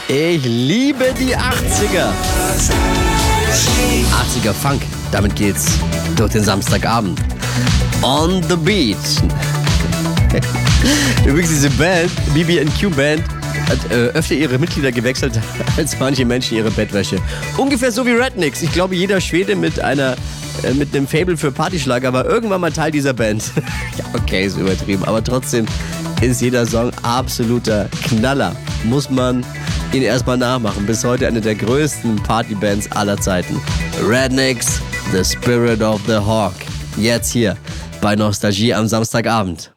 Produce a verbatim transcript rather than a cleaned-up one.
Ich liebe die achtziger. achtziger Funk, damit geht's durch den Samstagabend. On the Beat. Übrigens, diese Band, B B and Q Band, hat äh, öfter ihre Mitglieder gewechselt als manche Menschen ihre Bettwäsche. Ungefähr so wie Rednecks. Ich glaube, jeder Schwede mit einer äh, mit einem Faible für Partyschlager war irgendwann mal Teil dieser Band. Ja, okay, ist übertrieben, aber trotzdem ist jeder Song absoluter Knaller. Muss man ihn erstmal nachmachen. Bis heute eine der größten Partybands aller Zeiten. Rednecks, The Spirit of the Hawk. Jetzt hier bei Nostalgie am Samstagabend.